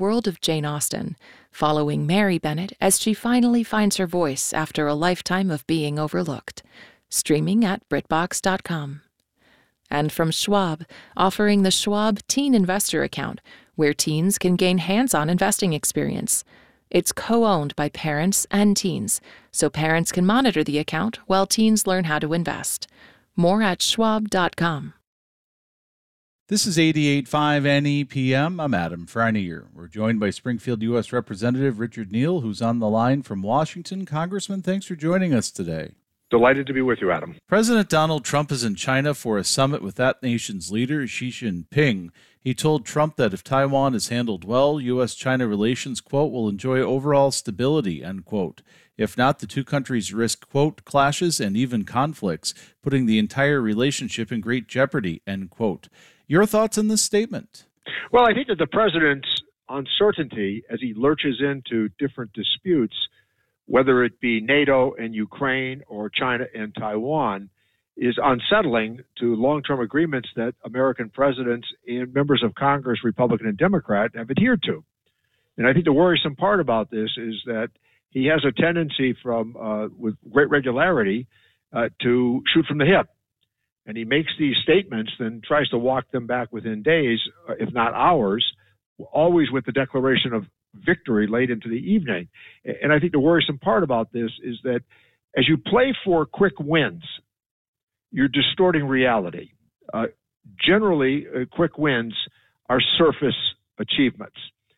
world of Jane Austen, following Mary Bennet as she finally finds her voice after a lifetime of being overlooked. Streaming at BritBox.com. And from Schwab, offering the Schwab Teen Investor Account, where teens can gain hands-on investing experience. It's co-owned by parents and teens, so parents can monitor the account while teens learn how to invest. More at schwab.com. This is 88.5 NEPM. I'm Adam Freinier. We're joined by Springfield U.S. Representative Richard Neal, who's on the line from Washington. Congressman, thanks for joining us today. Delighted to be with you, Adam. President Donald Trump is in China for a summit with that nation's leader, Xi Jinping. He told Trump that if Taiwan is handled well, U.S.-China relations, quote, will enjoy overall stability, end quote. If not, the two countries risk, quote, clashes and even conflicts, putting the entire relationship in great jeopardy, end quote. Your thoughts on this statement? Well, I think that the president's uncertainty as he lurches into different disputes, whether it be NATO and Ukraine or China and Taiwan, is unsettling to long-term agreements that American presidents and members of Congress, Republican and Democrat, have adhered to. And I think the worrisome part about this is that he has a tendency with great regularity to shoot from the hip. And he makes these statements, then tries to walk them back within days, if not hours, always with the declaration of victory late into the evening. And I think the worrisome part about this is that as you play for quick wins, you're distorting reality. Generally, quick wins are surface achievements.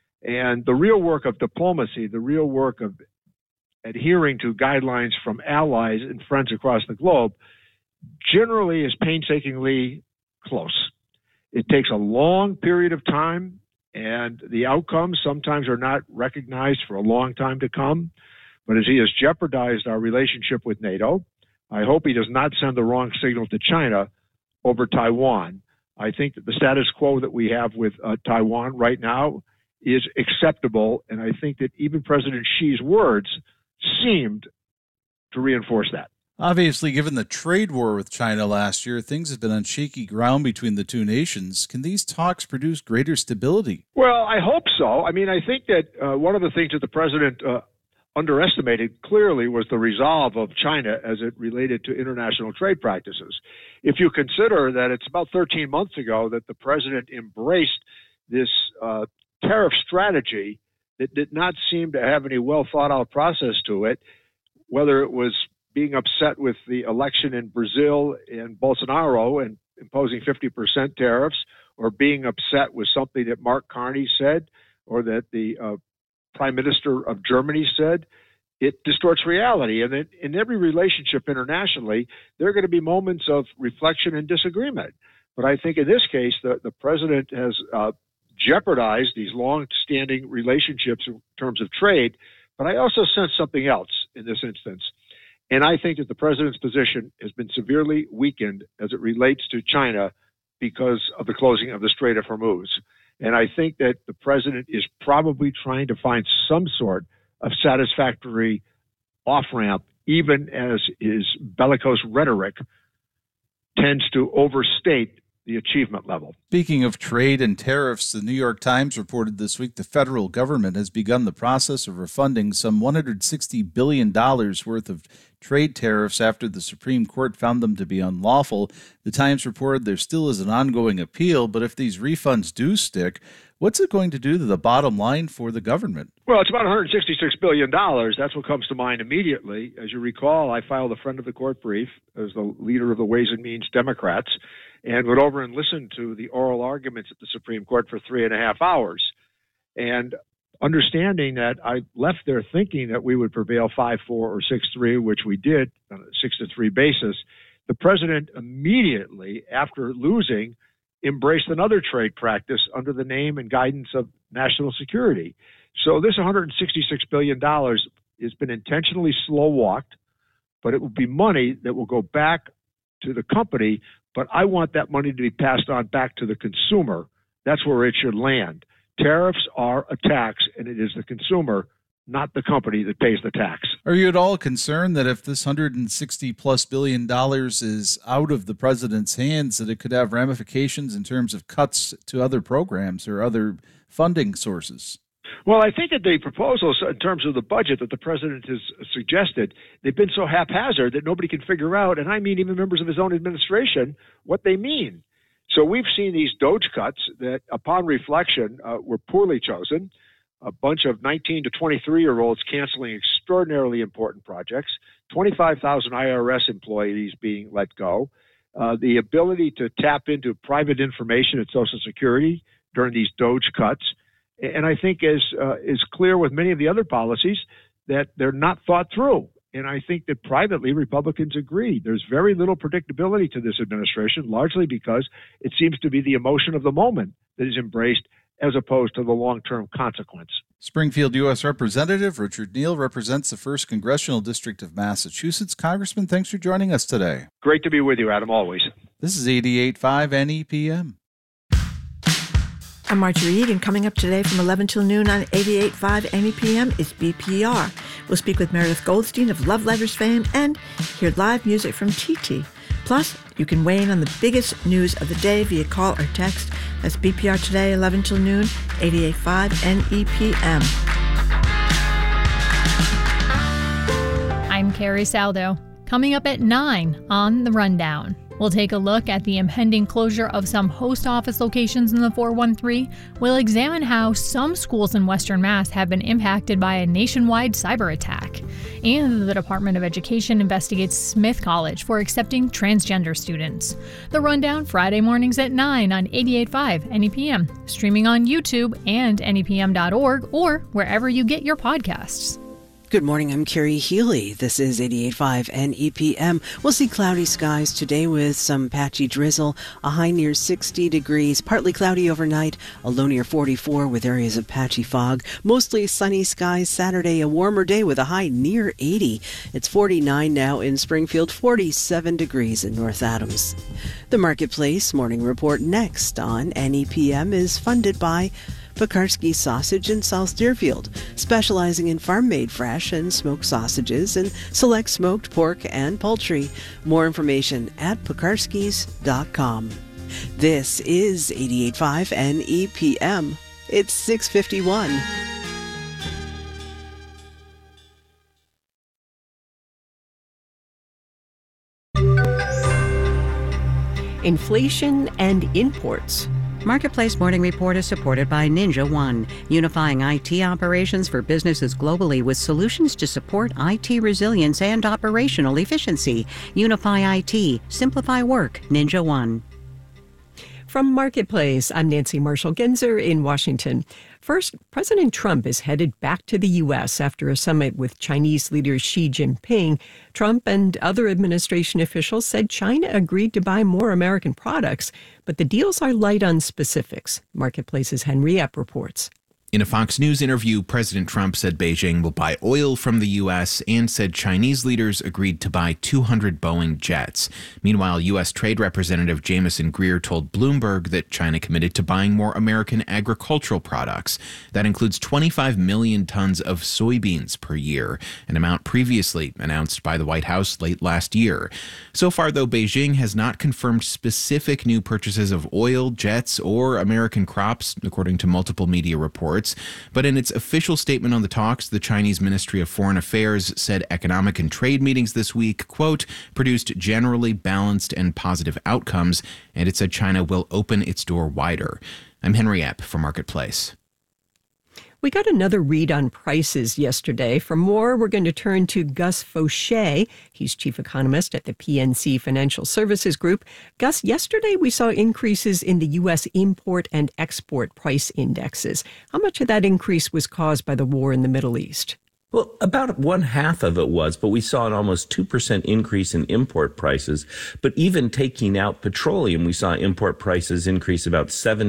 And the real work of diplomacy, the real work of adhering to guidelines from allies and friends across the globe, generally is painstakingly close. It takes a long period of time, and the outcomes sometimes are not recognized for a long time to come. But as he has jeopardized our relationship with NATO, I hope he does not send the wrong signal to China over Taiwan. I think that the status quo that we have with Taiwan right now is acceptable, and I think that even President Xi's words seemed to reinforce that. Obviously, given the trade war with China last year, things have been on shaky ground between the two nations. Can these talks produce greater stability? Well, I hope so. I mean, I think that one of the things that the president underestimated clearly was the resolve of China as it related to international trade practices. If you consider that it's about 13 months ago that the president embraced this tariff strategy that did not seem to have any well thought out process to it, whether it was being upset with the election in Brazil and Bolsonaro and imposing 50% tariffs, or being upset with something that Mark Carney said, or that the Prime Minister of Germany said, it distorts reality. And in every relationship internationally, there are going to be moments of reflection and disagreement. But I think in this case, the president has jeopardized these long-standing relationships in terms of trade. But I also sense something else in this instance. And I think that the president's position has been severely weakened as it relates to China because of the closing of the Strait of Hormuz. And I think that the president is probably trying to find some sort of satisfactory off-ramp, even as his bellicose rhetoric tends to overstate the achievement level. Speaking of trade and tariffs, the New York Times reported this week the federal government has begun the process of refunding some $160 billion worth of trade tariffs after the Supreme Court found them to be unlawful. The Times reported there still is an ongoing appeal, but if these refunds do stick, what's it going to do to the bottom line for the government? Well, it's about $166 billion. That's what comes to mind immediately. As you recall, I filed a friend of the court brief as the leader of the Ways and Means Democrats, and went over and listened to the oral arguments at the Supreme Court for 3.5 hours. And understanding that I left there thinking that we would prevail 5-4 or 6-3, which we did on a 6-3 basis, the president immediately, after losing, embraced another trade practice under the name and guidance of national security. So this $166 billion has been intentionally slow-walked, but it will be money that will go back to the company, but I want that money to be passed on back to the consumer. That's where it should land. Tariffs are a tax, and it is the consumer, not the company, that pays the tax. Are you at all concerned that if this $160+ billion is out of the president's hands, that it could have ramifications in terms of cuts to other programs or other funding sources? Well, I think that the proposals in terms of the budget that the president has suggested, they've been so haphazard that nobody can figure out, and I mean even members of his own administration, what they mean. So we've seen these DOGE cuts that, upon reflection, were poorly chosen. A bunch of 19 to 23-year-olds canceling extraordinarily important projects, 25,000 IRS employees being let go, the ability to tap into private information at Social Security during these DOGE cuts. And I think is clear with many of the other policies that they're not thought through. And I think that privately, Republicans agree. There's very little predictability to this administration, largely because it seems to be the emotion of the moment that is embraced as opposed to the long-term consequence. Springfield U.S. Representative Richard Neal represents the 1st Congressional District of Massachusetts. Congressman, thanks for joining us today. Great to be with you, Adam, always. This is 88.5 NEPM. I'm Marjorie Reed, and coming up today from 11 till noon on 88.5 NEPM is BPR. We'll speak with Meredith Goldstein of Love Letters fame and hear live music from TT. Plus, you can weigh in on the biggest news of the day via call or text. That's BPR today, 11 till noon, 88.5 NEPM. I'm Carrie Saldo. Coming up at 9 on The Rundown. We'll take a look at the impending closure of some post office locations in the 413. We'll examine how some schools in Western Mass have been impacted by a nationwide cyber attack. And the Department of Education investigates Smith College for accepting transgender students. The Rundown, Friday mornings at 9 on 88.5 NEPM, streaming on YouTube and nepm.org or wherever you get your podcasts. Good morning, I'm Carrie Healy. This is 88.5 NEPM. We'll see cloudy skies today with some patchy drizzle, a high near 60 degrees, partly cloudy overnight, a low near 44 with areas of patchy fog. Mostly sunny skies Saturday, a warmer day with a high near 80. It's 49 now in Springfield, 47 degrees in North Adams. The Marketplace Morning Report next on NEPM is funded by Pekarsky Sausage in South Deerfield, specializing in farm-made fresh and smoked sausages and select smoked pork and poultry. More information at pekarskys.com. This is 88.5 NEPM. It's 6:51. Inflation and imports. Marketplace Morning Report is supported by Ninja One, unifying IT operations for businesses globally with solutions to support IT resilience and operational efficiency. Unify IT, simplify work, Ninja One. From Marketplace, I'm Nancy Marshall-Genzer in Washington. First, President Trump is headed back to the U.S. after a summit with Chinese leader Xi Jinping. Trump and other administration officials said China agreed to buy more American products, but the deals are light on specifics. Marketplace's Henry Epp reports. In a Fox News interview, President Trump said Beijing will buy oil from the U.S. and said Chinese leaders agreed to buy 200 Boeing jets. Meanwhile, U.S. Trade Representative Jamieson Greer told Bloomberg that China committed to buying more American agricultural products. That includes 25 million tons of soybeans per year, an amount previously announced by the White House late last year. So far, though, Beijing has not confirmed specific new purchases of oil, jets, or American crops, according to multiple media reports. But in its official statement on the talks, the Chinese Ministry of Foreign Affairs said economic and trade meetings this week, quote, produced generally balanced and positive outcomes, and it said China will open its door wider. I'm Henry Epp for Marketplace. We got another read on prices yesterday. For more, we're going to turn to Gus Fauché. He's chief economist at the PNC Financial Services Group. Gus, yesterday we saw increases in the U.S. import and export price indexes. How much of that increase was caused by the war in the Middle East? Well, about 1/2 of it was, but we saw an almost 2% increase in import prices. But even taking out petroleum, we saw import prices increase about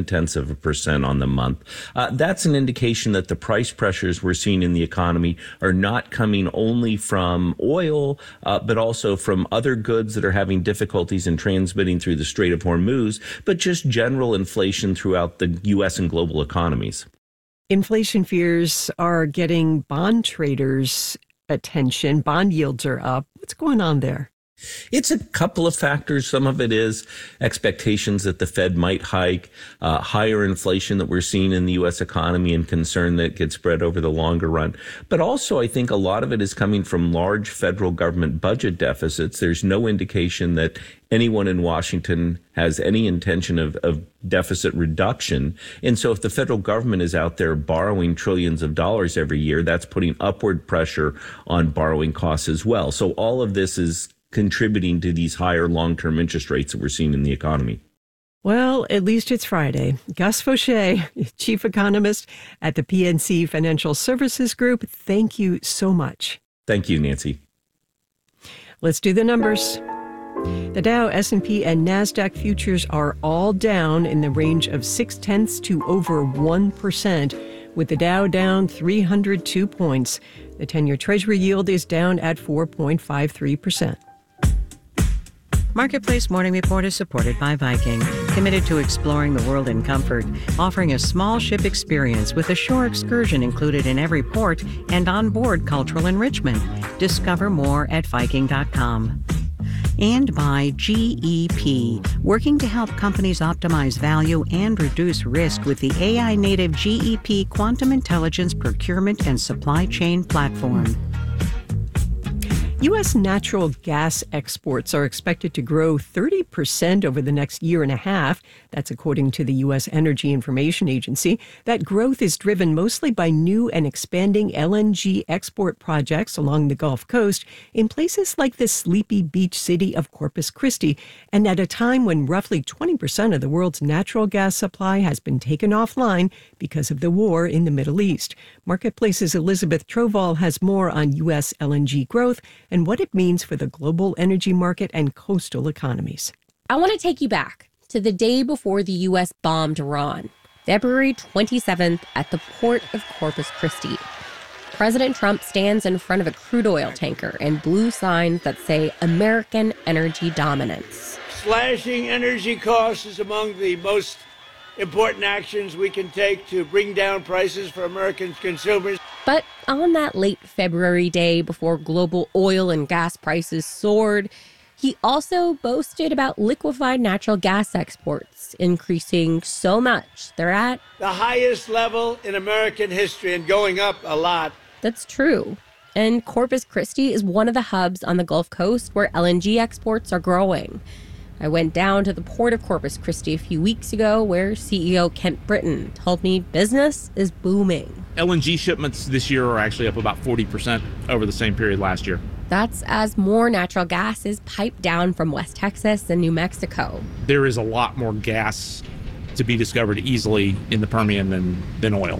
0.7% on the month. That's an indication that the price pressures we're seeing in the economy are not coming only from oil, but also from other goods that are having difficulties in transmitting through the Strait of Hormuz, but just general inflation throughout the U.S. and global economies. Inflation fears are getting bond traders' attention. Bond yields are up. What's going on there? It's a couple of factors. Some of it is expectations that the Fed might hike, higher inflation that we're seeing in the U.S. economy and concern that gets spread over the longer run. But also, I think a lot of it is coming from large federal government budget deficits. There's no indication that anyone in Washington has any intention of deficit reduction. And so if the federal government is out there borrowing trillions of dollars every year, that's putting upward pressure on borrowing costs as well. So all of this is contributing to these higher long-term interest rates that we're seeing in the economy. Well, at least it's Friday. Gus Faucher, chief economist at the PNC Financial Services Group, thank you so much. Thank you, Nancy. Let's do the numbers. The Dow, S&P, and NASDAQ futures are all down in the range of 0.6 to over 1%, with the Dow down 302 points. The 10-year Treasury yield is down at 4.53%. Marketplace Morning Report is supported by Viking, committed to exploring the world in comfort, offering a small ship experience with a shore excursion included in every port and onboard cultural enrichment. Discover more at Viking.com. And by GEP, working to help companies optimize value and reduce risk with the AI-native GEP Quantum Intelligence Procurement and Supply Chain Platform. U.S. natural gas exports are expected to grow 30% over the next year and a half. That's according to the U.S. Energy Information Agency. That growth is driven mostly by new and expanding LNG export projects along the Gulf Coast in places like the sleepy beach city of Corpus Christi, and at a time when roughly 20% of the world's natural gas supply has been taken offline because of the war in the Middle East. Marketplace's Elizabeth Troval has more on U.S. LNG growth and what it means for the global energy market and coastal economies. I want to take you back to the day before the U.S. bombed Iran, February 27th at the port of Corpus Christi. President Trump stands in front of a crude oil tanker and blue signs that say American energy dominance. Slashing energy costs is among the most important actions we can take to bring down prices for American consumers. But on that late February day before global oil and gas prices soared, he also boasted about liquefied natural gas exports increasing so much they're at the highest level in American history and going up a lot. That's true. And Corpus Christi is one of the hubs on the Gulf Coast where LNG exports are growing. I went down to the port of Corpus Christi a few weeks ago where CEO Kent Britton told me business is booming. LNG shipments this year are actually up about 40% over the same period last year. That's as more natural gas is piped down from West Texas and New Mexico. There is a lot more gas to be discovered easily in the Permian than oil.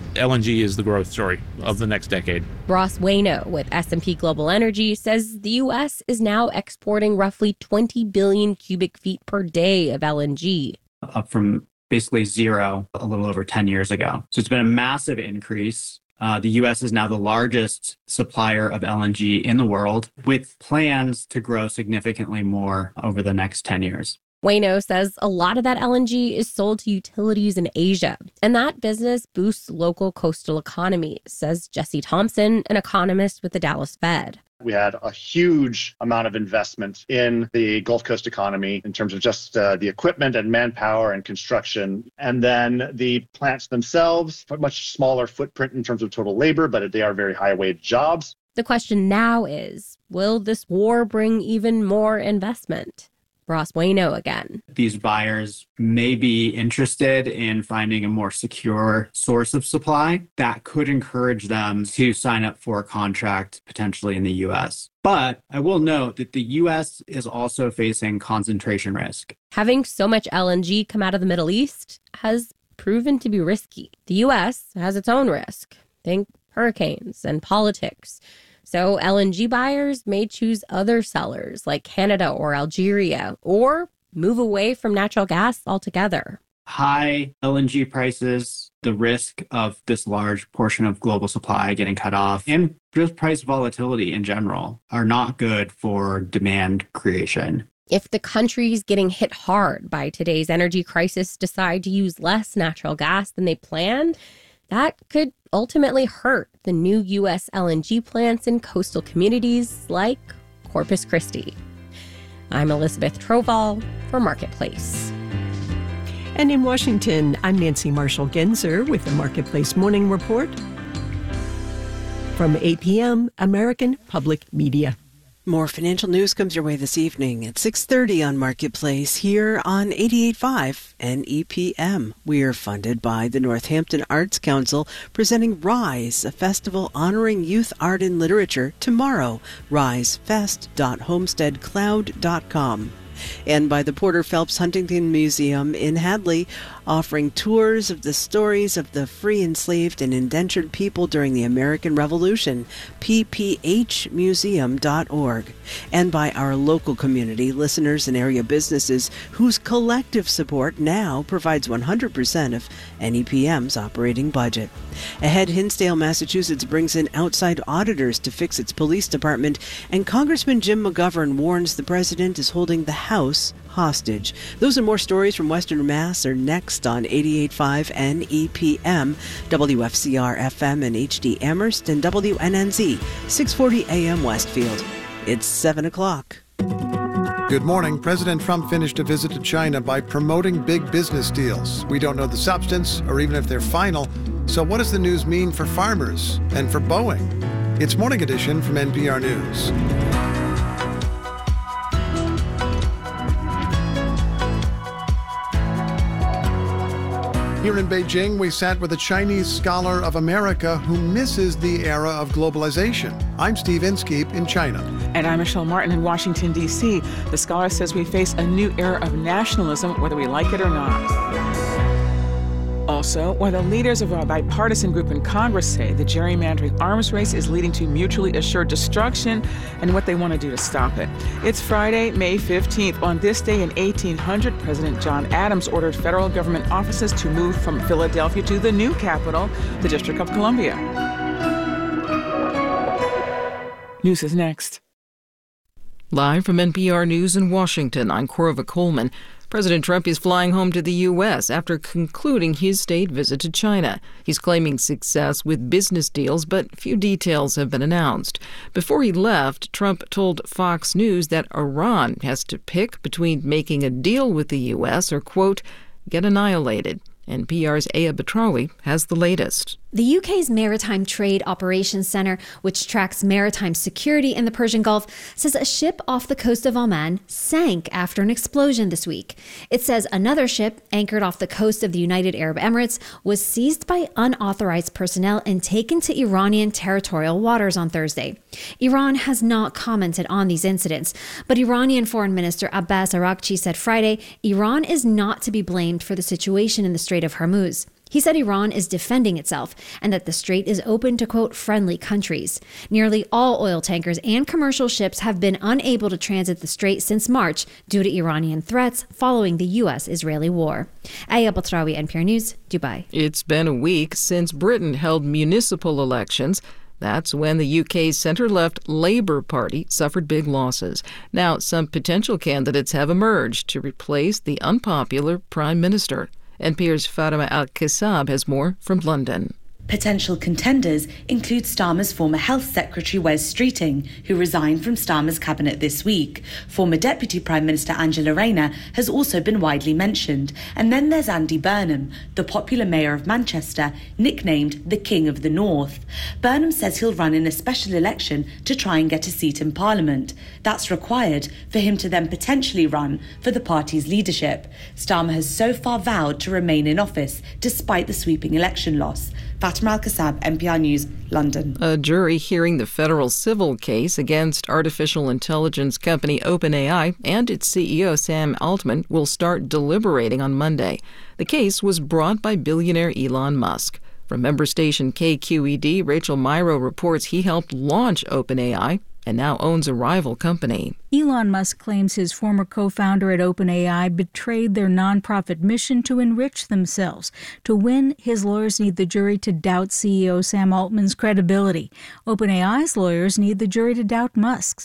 LNG is the growth story of the next decade. Ross Waino with S&P Global Energy says the U.S. is now exporting roughly 20 billion cubic feet per day of LNG. Up from basically zero a little over 10 years ago. So it's been a massive increase. The U.S. is now the largest supplier of LNG in the world, with plans to grow significantly more over the next 10 years. Waino says a lot of that LNG is sold to utilities in Asia, and that business boosts local coastal economies, says Jesse Thompson, an economist with the Dallas Fed. We had a huge amount of investment in the Gulf Coast economy in terms of just the equipment and manpower and construction. And then the plants themselves, a much smaller footprint in terms of total labor, but they are very high-wage jobs. The question now is, will this war bring even more investment? Ross Waino again. These buyers may be interested in finding a more secure source of supply that could encourage them to sign up for a contract potentially in the U.S. But I will note that the U.S. is also facing concentration risk. Having so much LNG come out of the Middle East has proven to be risky. The U.S. has its own risk. Think hurricanes and politics. So LNG buyers may choose other sellers like Canada or Algeria, or move away from natural gas altogether. High LNG prices, the risk of this large portion of global supply getting cut off, and just price volatility in general are not good for demand creation. If the countries getting hit hard by today's energy crisis decide to use less natural gas than they planned, that could ultimately hurt the new U.S. LNG plants in coastal communities like Corpus Christi. I'm Elizabeth Troval for Marketplace. And in Washington, I'm Nancy Marshall-Genzer with the Marketplace Morning Report. From 8 p.m., American Public Media. More financial news comes your way this evening at 6:30 on Marketplace here on 88.5 NEPM. We are funded by the Northampton Arts Council, presenting Rise, a festival honoring youth art and literature tomorrow. risefest.homesteadcloud.com. And by the Porter Phelps Huntington Museum in Hadley, offering tours of the stories of the free, enslaved, and indentured people during the American Revolution, pphmuseum.org. And by our local community, listeners and area businesses whose collective support now provides 100% of NEPM's operating budget. Ahead, Hinsdale, Massachusetts brings in outside auditors to fix its police department, and Congressman Jim McGovern warns the president is holding the House hostage. Those and more stories from Western Mass are next on 88.5 NEPM, WFCR-FM and HD Amherst, and WNNZ 640 AM Westfield. It's 7 o'clock. Good morning. President Trump finished a visit to China by promoting big business deals. We don't know the substance or even if they're final. So what does the news mean for farmers and for Boeing? It's Morning Edition from NPR News. Here in Beijing, we sat with a Chinese scholar of America who misses the era of globalization. I'm Steve Inskeep in China. And I'm Michelle Martin in Washington, D.C. The scholar says we face a new era of nationalism, whether we like it or not. Also, while the leaders of a bipartisan group in Congress say the gerrymandering arms race is leading to mutually assured destruction and what they want to do to stop it. It's Friday, May 15th. On this day in 1800, President John Adams ordered federal government offices to move from Philadelphia to the new capital, the District of Columbia. News is next. Live from NPR News in Washington, I'm Corva Coleman. President Trump is flying home to the U.S. after concluding his state visit to China. He's claiming success with business deals, but few details have been announced. Before he left, Trump told Fox News that Iran has to pick between making a deal with the U.S. or, quote, get annihilated. NPR's Aya Batrawi has the latest. The UK's Maritime Trade Operations Centre, which tracks maritime security in the Persian Gulf, says a ship off the coast of Oman sank after an explosion this week. It says another ship, anchored off the coast of the United Arab Emirates, was seized by unauthorized personnel and taken to Iranian territorial waters on Thursday. Iran has not commented on these incidents, but Iranian Foreign Minister Abbas Araghchi said Friday Iran is not to be blamed for the situation in the Strait of Hormuz. He said Iran is defending itself and that the strait is open to, quote, friendly countries. Nearly all oil tankers and commercial ships have been unable to transit the strait since March due to Iranian threats following the U.S.-Israeli war. Aya Batrawi, NPR News, Dubai. It's been a week since Britain held municipal elections. That's when the UK's centre-left Labour Party suffered big losses. Now, some potential candidates have emerged to replace the unpopular Prime Minister. NPR's Fatima Al-Kassab has more from London. Potential contenders include Starmer's former Health Secretary Wes Streeting, who resigned from Starmer's cabinet this week. Former Deputy Prime Minister Angela Rayner has also been widely mentioned. And then there's Andy Burnham, the popular mayor of Manchester, nicknamed the King of the North. Burnham says he'll run in a special election to try and get a seat in Parliament. That's required for him to then potentially run for the party's leadership. Starmer has so far vowed to remain in office despite the sweeping election loss. Fatima Al-Kassab, NPR News, London. A jury hearing the federal civil case against artificial intelligence company OpenAI and its CEO Sam Altman will start deliberating on Monday. The case was brought by billionaire Elon Musk. From member station KQED, Rachel Myrow reports he helped launch OpenAI and now owns a rival company. Elon Musk claims his former co-founder at OpenAI betrayed their nonprofit mission to enrich themselves. To win, his lawyers need the jury to doubt CEO Sam Altman's credibility. OpenAI's lawyers need the jury to doubt Musk's.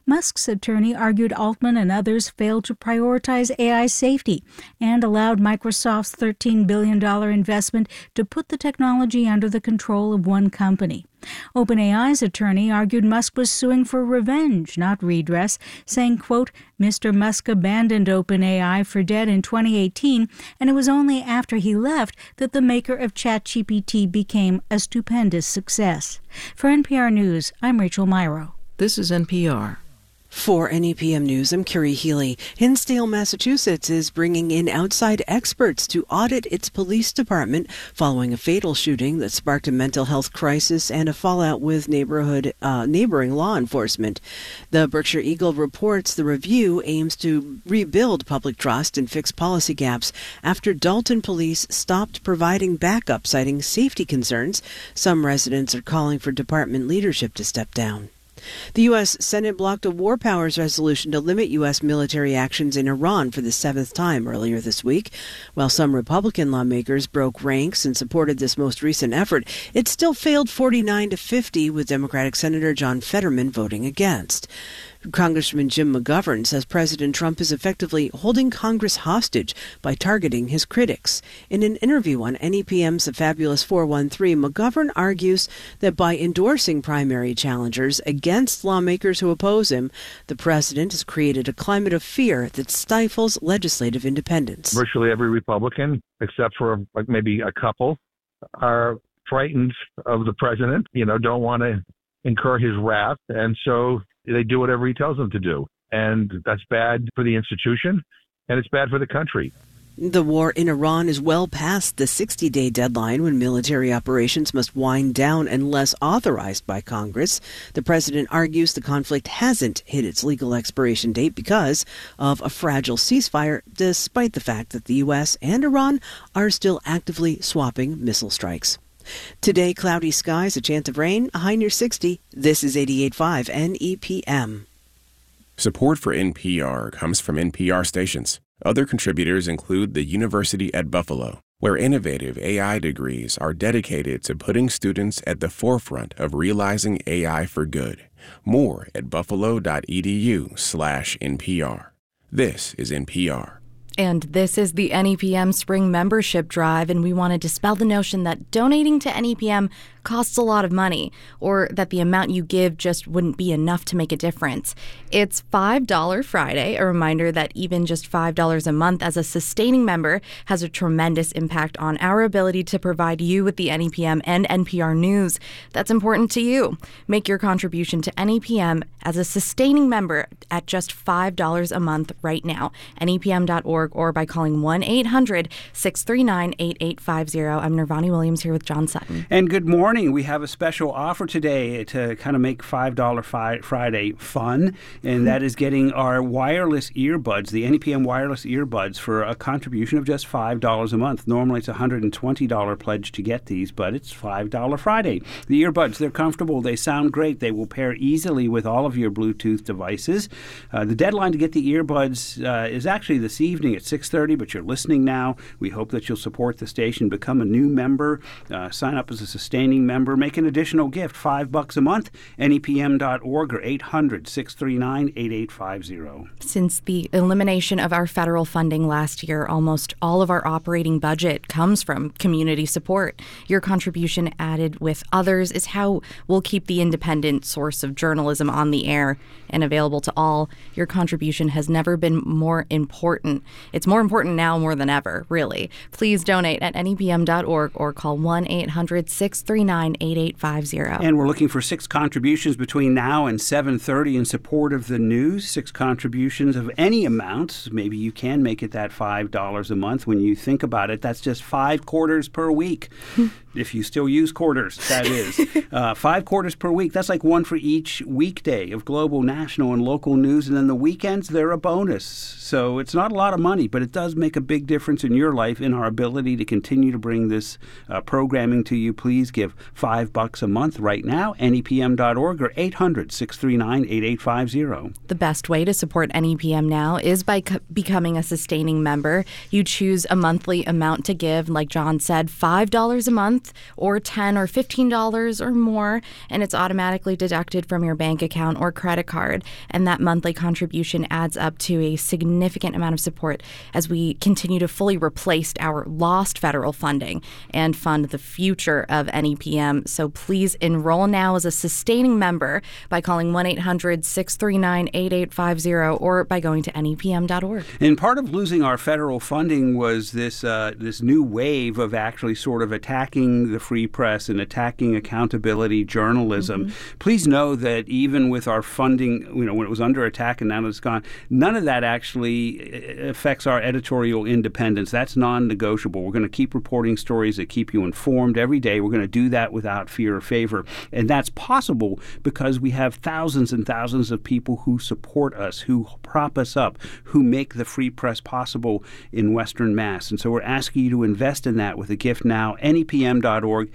Musk's attorney argued Altman and others failed to prioritize AI safety and allowed Microsoft's $13 billion investment to put the technology under the control of one company. OpenAI's attorney argued Musk was suing for revenge, not redress, saying, quote, Mr. Musk abandoned OpenAI for debt in 2018, and it was only after he left that the maker of ChatGPT became a stupendous success. For NPR News, I'm Rachel Myrow. This is NPR. For NEPM News, I'm Carrie Healy. Hinsdale, Massachusetts is bringing in outside experts to audit its police department following a fatal shooting that sparked a mental health crisis and a fallout with neighboring law enforcement. The Berkshire Eagle reports the review aims to rebuild public trust and fix policy gaps after Dalton police stopped providing backup, citing safety concerns. Some residents are calling for department leadership to step down. The U.S. Senate blocked a war powers resolution to limit U.S. military actions in Iran for the 7th time earlier this week. While some Republican lawmakers broke ranks and supported this most recent effort, it still failed 49-50, with Democratic Senator John Fetterman voting against. Congressman Jim McGovern says President Trump is effectively holding Congress hostage by targeting his critics. In an interview on NEPM's The Fabulous 413, McGovern argues that by endorsing primary challengers against lawmakers who oppose him, the president has created a climate of fear that stifles legislative independence. Virtually every Republican, except for maybe a couple, are frightened of the president, don't want to incur his wrath, and so they do whatever he tells them to do. And that's bad for the institution, and it's bad for the country. The war in Iran is well past the 60-day deadline when military operations must wind down unless authorized by Congress. The president argues the conflict hasn't hit its legal expiration date because of a fragile ceasefire, despite the fact that the U.S. and Iran are still actively swapping missile strikes. Today, cloudy skies, a chance of rain, a high near 60. This is 88.5 NEPM. Support for NPR comes from NPR stations. Other contributors include the University at Buffalo, where innovative AI degrees are dedicated to putting students at the forefront of realizing AI for good. More at buffalo.edu/NPR. This is NPR. And this is the NEPM Spring Membership Drive, and we want to dispel the notion that donating to NEPM costs a lot of money, or that the amount you give just wouldn't be enough to make a difference. It's $5 Friday, a reminder that even just $5 a month as a sustaining member has a tremendous impact on our ability to provide you with the NEPM and NPR news that's important to you. Make your contribution to NEPM as a sustaining member at just $5 a month right now. NEPM.org or by calling 1-800-639-8850. I'm Nirvani Williams here with John Sutton. And good morning. We have a special offer today to kind of make $5 Friday fun, and that is getting our wireless earbuds, the NEPM wireless earbuds, for a contribution of just $5 a month. Normally it's a $120 pledge to get these, but it's $5 Friday. The earbuds, they're comfortable, they sound great, they will pair easily with all of your Bluetooth devices. The deadline to get the earbuds is actually this evening at 6:30, but you're listening now. We hope that you'll support the station, become a new member, sign up as a sustaining member, make an additional gift, $5 a month, NEPM.org or 800-639-8850. Since the elimination of our federal funding last year, almost all of our operating budget comes from community support. Your contribution added with others is how we'll keep the independent source of journalism on the air and available to all. Your contribution has never been more important. It's more important now more than ever, really. Please donate at NEPM.org or call 1-800-639-8850. And we're looking for 6 contributions between now and 7:30 in support of the news. 6 contributions of any amount. Maybe you can make it that $5 a month. When you think about it, that's just 5 quarters per week. If you still use quarters, that is. 5 quarters per week. That's like one for each weekday of global, national, and local news. And then the weekends, they're a bonus. So it's not a lot of money. money, but it does make a big difference in your life, in our ability to continue to bring this programming to you. Please give $5 a month right now, nepm.org or 800-639-8850. The best way to support NEPM now is by becoming a sustaining member. You choose a monthly amount to give, like John said, $5 a month or $10 or $15 or more, and it's automatically deducted from your bank account or credit card. And that monthly contribution adds up to a significant amount of support as we continue to fully replace our lost federal funding and fund the future of NEPM. So please enroll now as a sustaining member by calling 1-800-639-8850 or by going to nepm.org. And part of losing our federal funding was this new wave of actually sort of attacking the free press and attacking accountability journalism. Mm-hmm. Please know that even with our funding, when it was under attack and now that it's gone, none of that actually affects our editorial independence. That's non-negotiable. We're going to keep reporting stories that keep you informed every day. We're going to do that without fear or favor. And that's possible because we have thousands and thousands of people who support us, who prop us up, who make the free press possible in Western Mass. And so we're asking you to invest in that with a gift now. NEPM.org,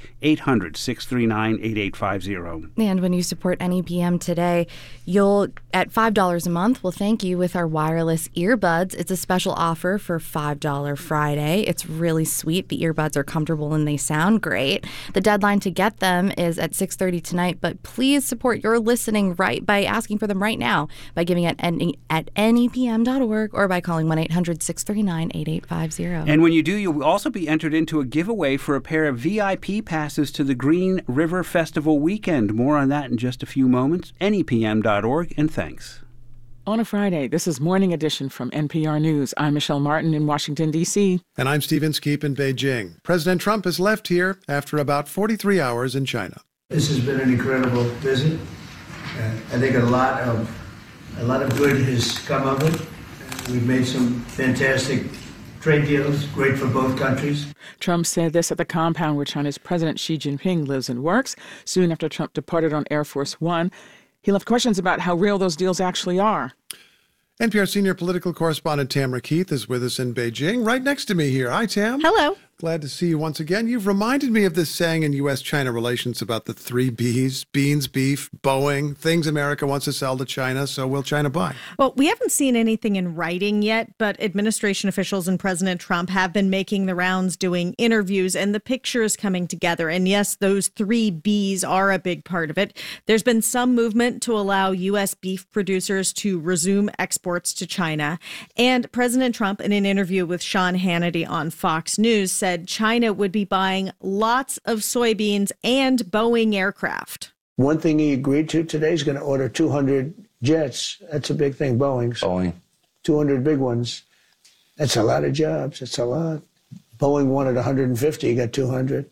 800-639-8850. And when you support NEPM today, you'll, at $5 a month, we'll thank you with our wireless earbuds. It's a special offer for $5 Friday. It's really sweet. The earbuds are comfortable and they sound great. The deadline to get them is at 6:30 tonight, but please support your listening right by asking for them right now by giving at nepm.org or by calling 1-800-639-8850. And when you do, you'll also be entered into a giveaway for a pair of VIP passes to the Green River Festival weekend. More on that in just a few moments. nepm.org, and thanks. On a Friday, this is Morning Edition from NPR News. I'm Michelle Martin in Washington, D.C. And I'm Steve Inskeep in Beijing. President Trump has left here after about 43 hours in China. This has been an incredible visit. I think a lot of good has come of it. We've made some fantastic trade deals, great for both countries. Trump said this at the compound where China's President Xi Jinping lives and works, soon after Trump departed on Air Force One. He left questions about how real those deals actually are. NPR senior political correspondent Tamara Keith is with us in Beijing, right next to me here. Hi, Tam. Hello. Glad to see you once again. You've reminded me of this saying in U.S.-China relations about the three Bs: beans, beef, Boeing, things America wants to sell to China, so will China buy? Well, we haven't seen anything in writing yet, but administration officials and President Trump have been making the rounds, doing interviews, and the picture is coming together. And yes, those three Bs are a big part of it. There's been some movement to allow U.S. beef producers to resume exports to China. And President Trump, in an interview with Sean Hannity on Fox News, said China would be buying lots of soybeans and Boeing aircraft. One thing he agreed to today is going to order 200 jets. That's a big thing, Boeing's. Boeing. 200 big ones. That's a lot of jobs. That's a lot. Boeing wanted 150, he got 200.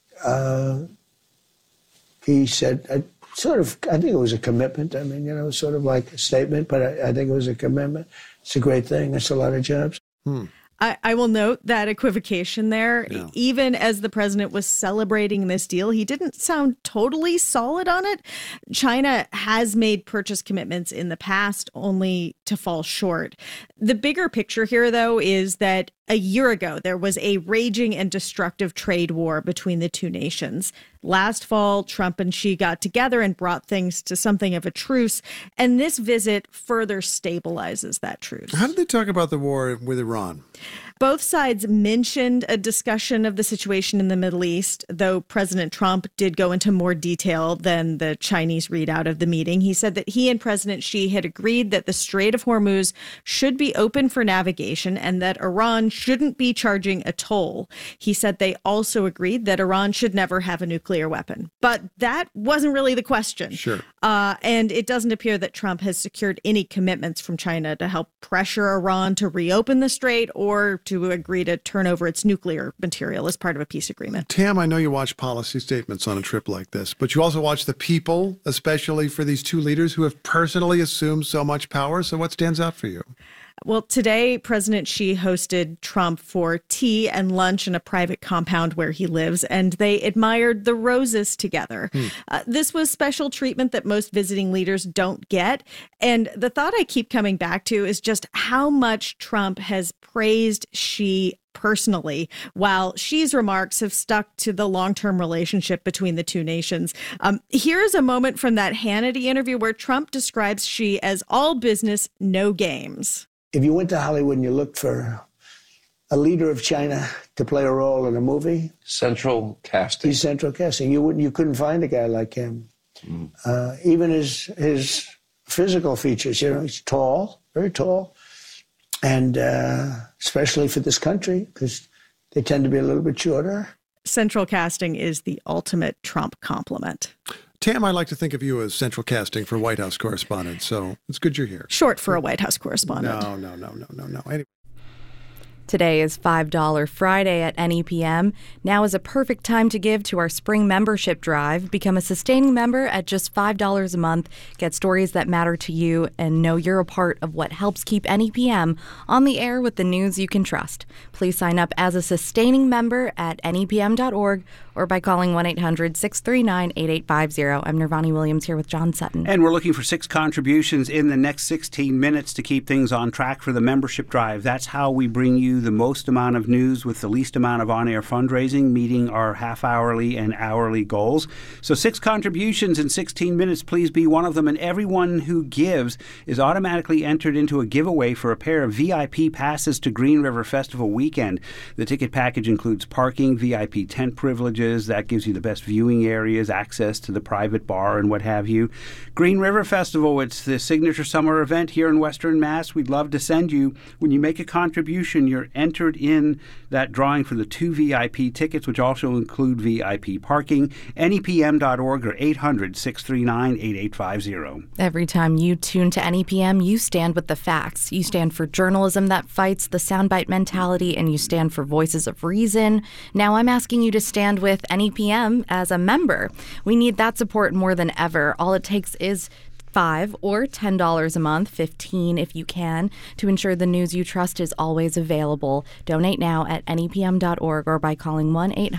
He said, I think it was a commitment. I mean, sort of like a statement, but I think it was a commitment. It's a great thing. That's a lot of jobs. I will note that equivocation there. Yeah. Even as the president was celebrating this deal, he didn't sound totally solid on it. China has made purchase commitments in the past, only to fall short. The bigger picture here, though, is that a year ago, there was a raging and destructive trade war between the two nations. Last fall, Trump and Xi got together and brought things to something of a truce. And this visit further stabilizes that truce. How did they talk about the war with Iran? Both sides mentioned a discussion of the situation in the Middle East, though President Trump did go into more detail than the Chinese readout of the meeting. He said that he and President Xi had agreed that the Strait of Hormuz should be open for navigation and that Iran shouldn't be charging a toll. He said they also agreed that Iran should never have a nuclear weapon. But that wasn't really the question. Sure. And it doesn't appear that Trump has secured any commitments from China to help pressure Iran to reopen the strait or to agree to turn over its nuclear material as part of a peace agreement. Tam, I know you watch policy statements on a trip like this, but you also watch the people, especially for these two leaders who have personally assumed so much power. So what stands out for you? Well, today, President Xi hosted Trump for tea and lunch in a private compound where he lives, and they admired the roses together. This was special treatment that most visiting leaders don't get. And the thought I keep coming back to is just how much Trump has praised Xi personally, while Xi's remarks have stuck to the long-term relationship between the two nations. Here's a moment from that Hannity interview where Trump describes Xi as all business, no games. If you went to Hollywood and you looked for a leader of China to play a role in a movie, central casting. He's central casting. You couldn't find a guy like him. Even his physical features, he's tall, very tall. And especially for this country, because they tend to be a little bit shorter. Central casting is the ultimate Trump compliment. Tam, I like to think of you as central casting for White House correspondent, so it's good you're here. Short for a White House correspondent. No. Anyway. Today is $5 Friday at NEPM. Now is a perfect time to give to our spring membership drive. Become a sustaining member at just $5 a month. Get stories that matter to you and know you're a part of what helps keep NEPM on the air with the news you can trust. Please sign up as a sustaining member at NEPM.org or by calling 1-800-639-8850. I'm Nirvani Williams here with John Sutton. And we're looking for 6 contributions in the next 16 minutes to keep things on track for the membership drive. That's how we bring you the most amount of news with the least amount of on-air fundraising, meeting our half-hourly and hourly goals. So 6 contributions in 16 minutes, please be one of them. And everyone who gives is automatically entered into a giveaway for a pair of VIP passes to Green River Festival weekend. The ticket package includes parking, VIP tent privileges. That gives you the best viewing areas, access to the private bar and what have you. Green River Festival, it's the signature summer event here in Western Mass. We'd love to send you. When you make a contribution, you're entered in that drawing for the 2 VIP tickets, which also include VIP parking. NEPM.org or 800-639-8850. Every time you tune to NEPM, you stand with the facts. You stand for journalism that fights the soundbite mentality, and you stand for voices of reason. Now I'm asking you to stand with NEPM as a member. We need that support more than ever. All it takes is $5 or $10 a month, $15 if you can, to ensure the news you trust is always available. Donate now at NEPM.org or by calling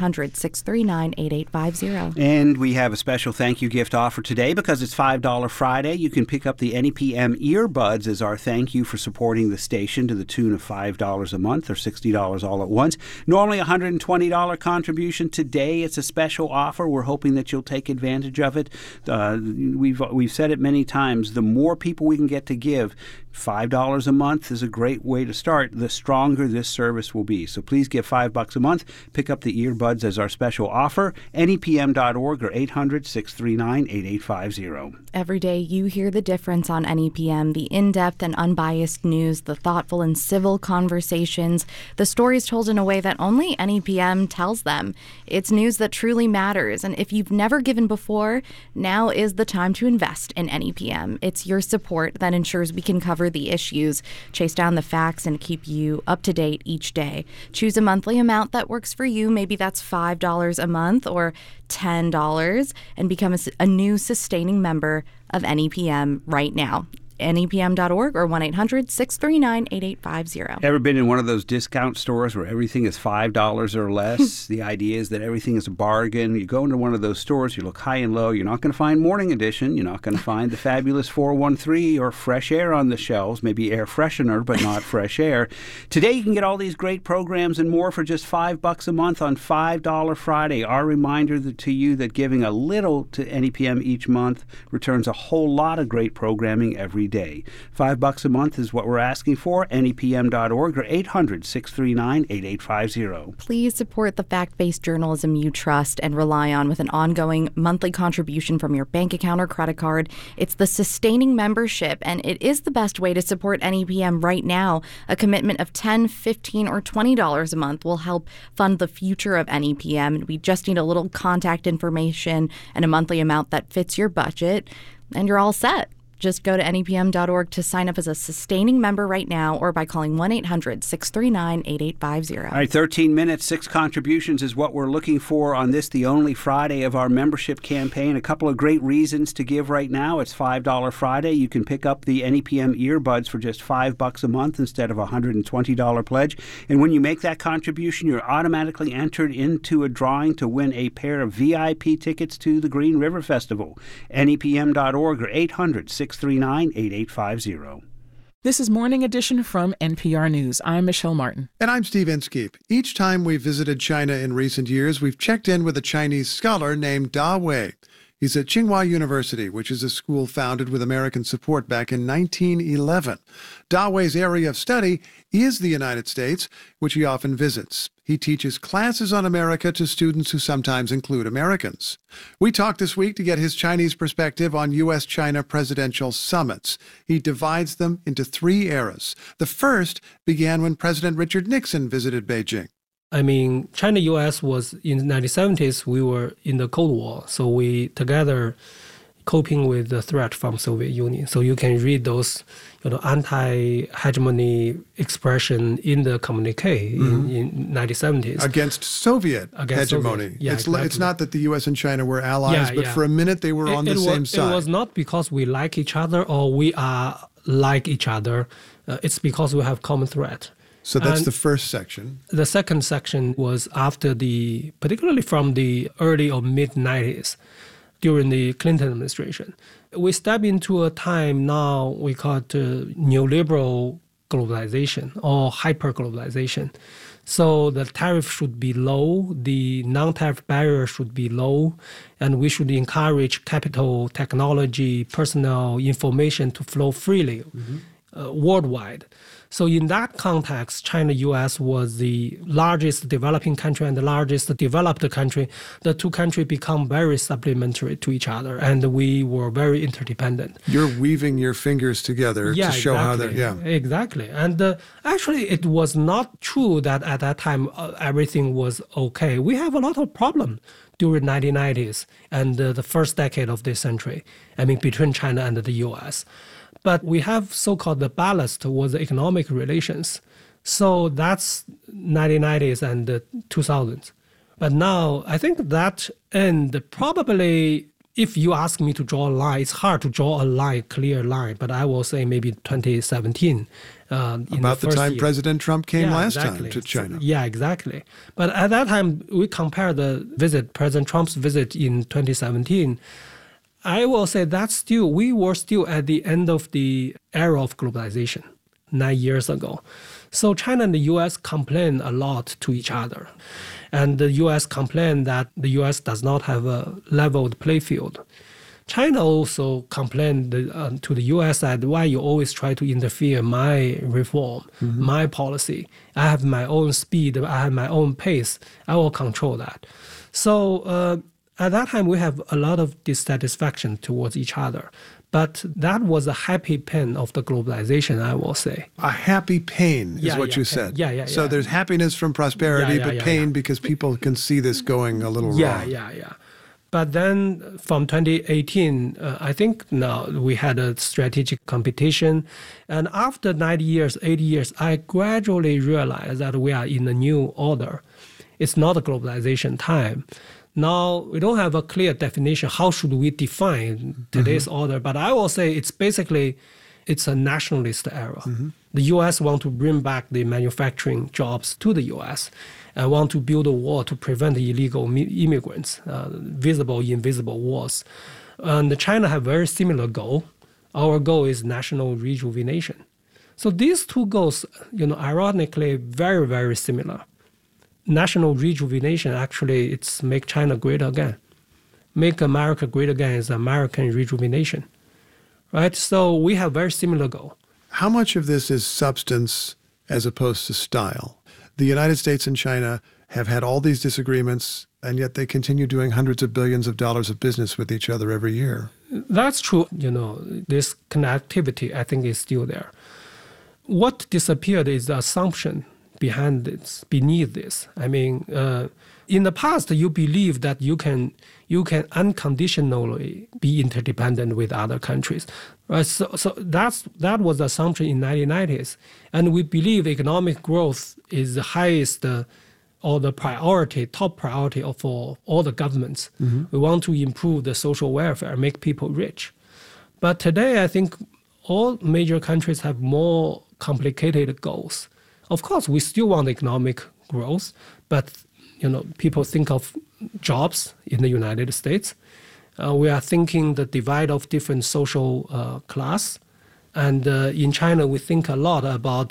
1-800-639-8850. And we have a special thank you gift offer today because it's $5 Friday. You can pick up the NEPM earbuds as our thank you for supporting the station to the tune of $5 a month or $60 all at once. Normally a $120 contribution. Today it's a special offer. We're hoping that you'll take advantage of it. We've said it many times, the more people we can get to give, $5 a month is a great way to start, the stronger this service will be. So please give $5 a month. Pick up the earbuds as our special offer. NEPM.org or 800-639-8850. Every day you hear the difference on NEPM, the in-depth and unbiased news, the thoughtful and civil conversations, the stories told in a way that only NEPM tells them. It's news that truly matters. And if you've never given before, now is the time to invest in NEPM. It's your support that ensures we can cover the issues, chase down the facts, and keep you up to date each day. Choose a monthly amount that works for you. Maybe that's $5 a month or $10, and become a new sustaining member of NEPM right now. NEPM.org or 1-800-639-8850. Ever been in one of those discount stores where everything is $5 or less? The idea is that everything is a bargain. You go into one of those stores, you look high and low. You're not going to find Morning Edition. You're not going to find the fabulous 413 or Fresh Air on the shelves. Maybe air freshener, but not fresh air. Today you can get all these great programs and more for just $5 a month on $5 Friday. Our reminder to you that giving a little to NEPM each month returns a whole lot of great programming every day. $5 a month is what we're asking for. NEPM.org or 800-639-8850. Please support the fact-based journalism you trust and rely on with an ongoing monthly contribution from your bank account or credit card. It's the sustaining membership, and it is the best way to support NEPM right now. A commitment of $10, $15, or $20 a month will help fund the future of NEPM. We just need a little contact information and a monthly amount that fits your budget, and you're all set. Just go to NEPM.org to sign up as a sustaining member right now or by calling 1-800-639-8850. All right, 13 minutes, 6 contributions is what we're looking for on this, the only Friday of our membership campaign. A couple of great reasons to give right now. It's $5 Friday. You can pick up the NEPM earbuds for just $5 a month instead of a $120 pledge. And when you make that contribution, you're automatically entered into a drawing to win a pair of VIP tickets to the Green River Festival. NEPM.org or 800-639-8850. This is Morning Edition from NPR News. I'm Michelle Martin. And I'm Steve Inskeep. Each time we've visited China in recent years, we've checked in with a Chinese scholar named Da Wei. He's at Tsinghua University, which is a school founded with American support back in 1911. Da Wei's area of study is the United States, which he often visits. He teaches classes on America to students who sometimes include Americans. We talked this week to get his Chinese perspective on U.S.-China presidential summits. He divides them into 3 eras. The first began when President Richard Nixon visited Beijing. I mean, China-U.S. was in the 1970s, we were in the Cold War. So we together coping with the threat from Soviet Union. So you can read those, anti-hegemony expression in the communique in 1970s. Against Soviet hegemony. Soviet. Yeah, It's not that the U.S. and China were allies, but for a minute they were on the same side. It was not because we like each other or we are like each other. It's because we have common threat. So that's the first section. The second section was after particularly from the early or mid-90s, during the Clinton administration. We step into a time now we call it neoliberal globalization or hyper-globalization. So the tariff should be low, the non-tariff barrier should be low, and we should encourage capital, technology, personnel, information to flow freely worldwide. So in that context, China-U.S. was the largest developing country and the largest developed country. The two countries become very supplementary to each other, and we were very interdependent. You're weaving your fingers together to show how they're... Yeah, exactly. And actually, it was not true that at that time everything was okay. We have a lot of problems during 1990s and the first decade of this century, between China and the U.S., but we have so-called the ballast was the economic relations. So that's 1990s and the 2000s. But now I think that end probably, if you ask me to draw a line, it's hard to draw a clear line, but I will say maybe 2017. About the time President Trump came last time to China. Yeah, exactly. But at that time, we compare President Trump's visit in 2017. I will say that we were still at the end of the era of globalization 9 years ago. So China and the U.S. complain a lot to each other. And the U.S. complain that the U.S. does not have a leveled playing field. China also complained to the U.S. that why you always try to interfere my reform, my policy. I have my own speed, I have my own pace. I will control that. So at that time, we have a lot of dissatisfaction towards each other. But that was a happy pain of the globalization, I will say. A happy pain is what you said. Yeah. So there's happiness from prosperity, but pain because people can see this going a little wrong. Yeah. But then from 2018, I think now we had a strategic competition. And after 80 years, I gradually realized that we are in a new order. It's not a globalization time. Now, we don't have a clear definition. How should we define today's order? But I will say it's a nationalist era. The U.S. want to bring back the manufacturing jobs to the U.S. and want to build a wall to prevent illegal immigrants, visible, invisible walls. And China have very similar goal. Our goal is national rejuvenation. So these two goals, ironically, very, very similar. National rejuvenation, actually, it's make China great again. Make America great again is American rejuvenation, right? So we have very similar goal. How much of this is substance as opposed to style? The United States and China have had all these disagreements, and yet they continue doing hundreds of billions of dollars of business with each other every year. That's true. This connectivity, I think, is still there. What disappeared is the assumption beneath this. In the past, you believe that you can unconditionally be interdependent with other countries. So that was the assumption in 1990s. And we believe economic growth is the highest or the top priority for all the governments. Mm-hmm. We want to improve the social welfare, make people rich. But today, I think all major countries have more complicated goals. Of course, we still want economic growth, but people think of jobs in the United States. We are thinking the divide of different social class. And in China, we think a lot about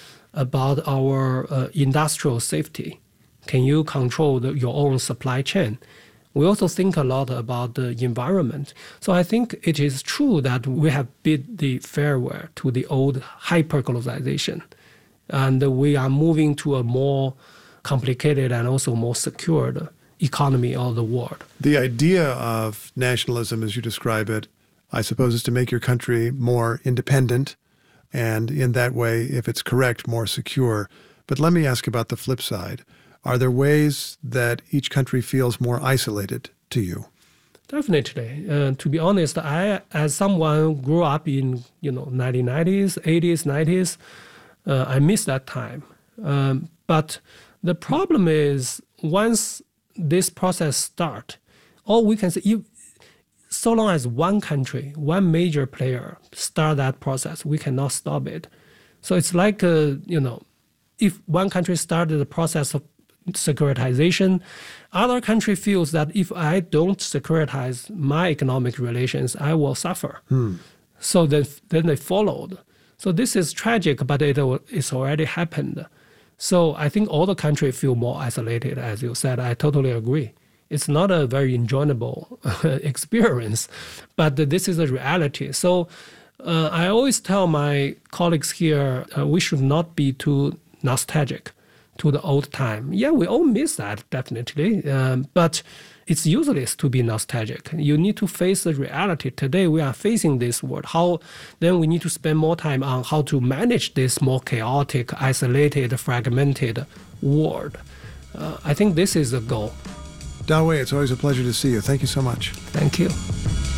our industrial safety. Can you control your own supply chain? We also think a lot about the environment. So I think it is true that we have bid the farewell to the old hyper-globalization. And we are moving to a more complicated and also more secured economy of the world. The idea of nationalism, as you describe it, I suppose, is to make your country more independent and in that way, if it's correct, more secure. But let me ask about the flip side. Are there ways that each country feels more isolated to you? Definitely. To be honest, I, as someone who grew up in 1990s, 80s, 90s, I miss that time. But the problem is once this process starts, all we can say, so long as one country, one major player start that process, we cannot stop it. So it's like, if one country started the process of securitization, other country feels that if I don't securitize my economic relations, I will suffer. So then they followed. So this is tragic, but it's already happened. So I think all the countries feel more isolated, as you said. I totally agree. It's not a very enjoyable experience, but this is a reality. So I always tell my colleagues here, we should not be too nostalgic to the old time. Yeah, we all miss that, definitely. But it's useless to be nostalgic. You need to face the reality. Today, we are facing this world. Then we need to spend more time on how to manage this more chaotic, isolated, fragmented world. I think this is the goal. Da Wei, it's always a pleasure to see you. Thank you so much. Thank you.